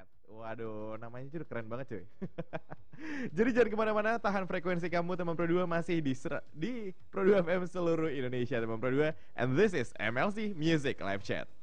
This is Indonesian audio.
Chat. Waduh, namanya juga keren banget cuy. Jadi jangan kemana-mana, tahan frekuensi kamu teman Pro 2 masih di Pro 2 FM seluruh Indonesia teman Pro 2. And this is MLC Music Live Chat.